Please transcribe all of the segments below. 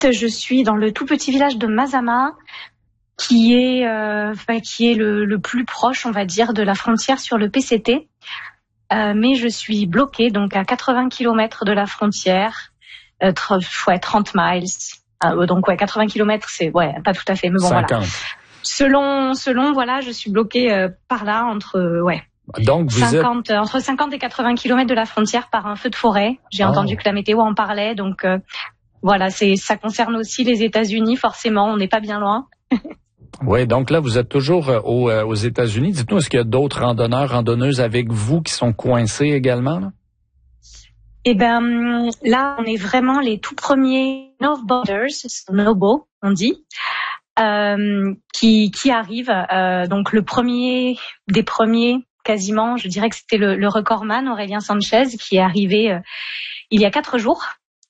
je suis dans le tout petit village de Mazama, qui est le plus proche, on va dire, de la frontière sur le PCT. Mais je suis bloquée donc à 80 km de la frontière, 30 miles. Donc 80 km, c'est pas tout à fait, mais bon 50. Voilà. Selon voilà, je suis bloquée par là entre Donc vous entre 50 et 80 km de la frontière par un feu de forêt. J'ai entendu que la météo en parlait, donc voilà, ça concerne aussi les États-Unis, forcément, on n'est pas bien loin. Oui, donc là, vous êtes toujours aux États-Unis. Dites-nous, est-ce qu'il y a d'autres randonneuses avec vous qui sont coincés également, là? Eh ben, là, on est vraiment les tout premiers snowboarders, snowbo, on dit, qui arrivent. Donc, le premier des premiers, quasiment, je dirais que c'était le recordman, Aurélien Sanchez, qui est arrivé il y a 4 jours.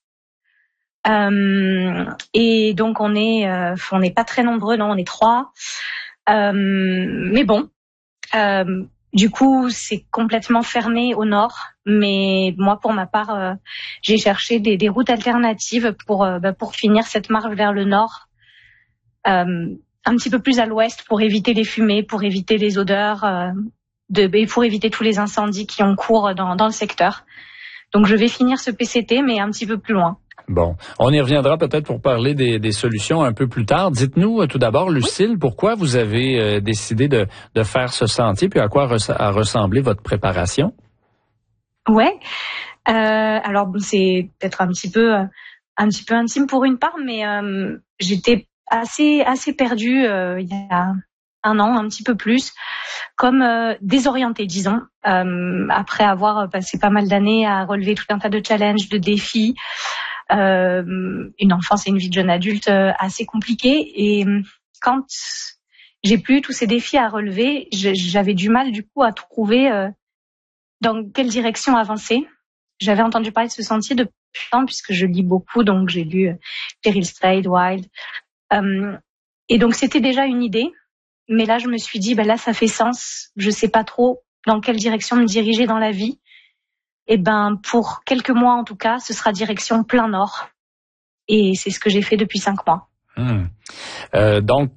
Et donc on n'est pas très nombreux, non, on est 3. Mais bon, du coup c'est complètement fermé au nord. Mais moi, pour ma part, j'ai cherché des routes alternatives pour finir cette marche vers le nord, un petit peu plus à l'ouest, pour éviter les fumées, pour éviter les odeurs, pour éviter tous les incendies qui ont cours dans le secteur. Donc je vais finir ce PCT, mais un petit peu plus loin. Bon, on y reviendra peut-être pour parler des solutions un peu plus tard. Dites-nous tout d'abord, Lucille, pourquoi vous avez décidé de faire ce sentier, puis à quoi a ressemblé votre préparation? Ouais, alors c'est peut-être un petit peu intime pour une part, mais j'étais assez perdue il y a 1 an, un petit peu plus, comme désorientée, disons, après avoir passé pas mal d'années à relever tout un tas de challenges, de défis. Une enfance et une vie de jeune adulte assez compliquée, et quand j'ai plus tous ces défis à relever, j'avais du mal du coup à trouver dans quelle direction avancer. J'avais entendu parler de ce sentier depuis longtemps puisque je lis beaucoup, donc j'ai lu Cheryl Strayed, Wild, et donc c'était déjà une idée, mais là je me suis dit là ça fait sens, je sais pas trop dans quelle direction me diriger dans la vie. Et pour quelques mois en tout cas, ce sera direction plein nord. Et c'est ce que j'ai fait depuis 5 mois. Donc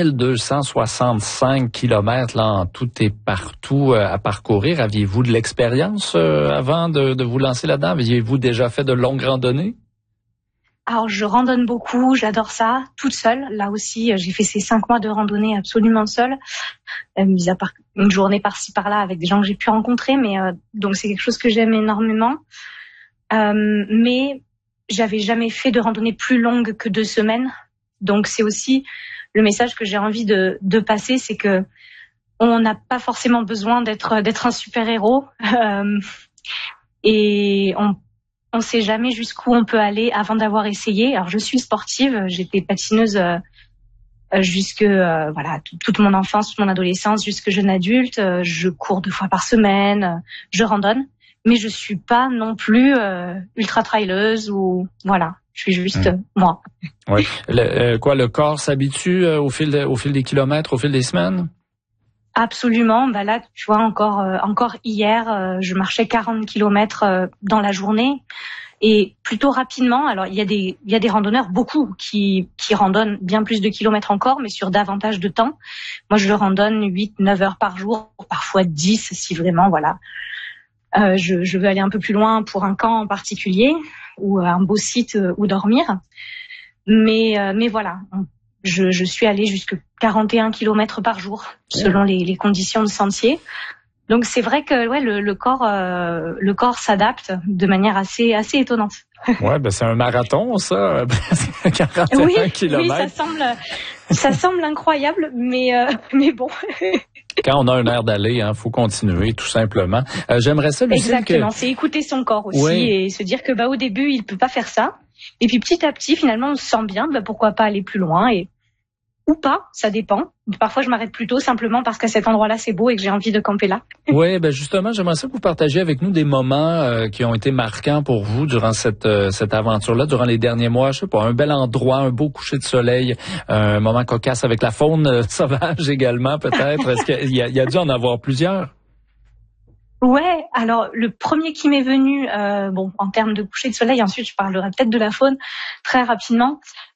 4265 kilomètres là en tout et partout à parcourir. Aviez-vous de l'expérience avant de vous lancer là-dedans? Aviez-vous déjà fait de longues randonnées? Alors je randonne beaucoup, j'adore ça, toute seule. Là aussi, j'ai fait ces 5 mois de randonnée absolument seule, mis à part une journée par-ci par-là avec des gens que j'ai pu rencontrer, mais donc c'est quelque chose que j'aime énormément. Mais j'avais jamais fait de randonnée plus longue que 2 semaines, donc c'est aussi le message que j'ai envie de passer, c'est que on n'a pas forcément besoin d'être un super-héros, et on sait jamais jusqu'où on peut aller avant d'avoir essayé. Alors je suis sportive, j'étais patineuse jusque toute mon enfance, toute mon adolescence, jusque jeune adulte. Je cours 2 fois par semaine, je randonne, mais je suis pas non plus ultra traileuse ou voilà. Je suis juste moi. Oui. Le corps s'habitue au fil des kilomètres, au fil des semaines? Absolument. Là, tu vois, encore hier, je marchais 40 kilomètres dans la journée. Et plutôt rapidement. Alors il y a des randonneurs, beaucoup, qui randonnent bien plus de kilomètres encore, mais sur davantage de temps. Moi je randonne 8-9 heures par jour, parfois 10 si vraiment je veux aller un peu plus loin pour un camp en particulier ou un beau site où dormir. Mais voilà, je suis allée jusqu'à 41 kilomètres par jour selon les conditions de sentier. Donc c'est vrai que le corps s'adapte de manière assez étonnante. Ouais, c'est un marathon ça, 41 kilomètres. Oui, ça semble incroyable, mais bon. Quand on a un air d'aller, faut continuer tout simplement. J'aimerais ça, Lucille, exactement, c'est écouter son corps aussi et se dire que au début il peut pas faire ça, et puis petit à petit finalement on se sent bien, pourquoi pas aller plus loin ou pas, ça dépend. Parfois, je m'arrête plus tôt simplement parce qu'à cet endroit-là, c'est beau et que j'ai envie de camper là. Oui, justement, j'aimerais ça que vous partagiez avec nous des moments qui ont été marquants pour vous durant cette aventure-là, durant les derniers mois. Je sais pas, un bel endroit, un beau coucher de soleil, un moment cocasse avec la faune sauvage également, peut-être. Est-ce qu'il y a dû en avoir plusieurs? Ouais, alors le premier qui m'est venu, bon, en termes de coucher de soleil, ensuite je parlerai peut-être de la faune très rapidement.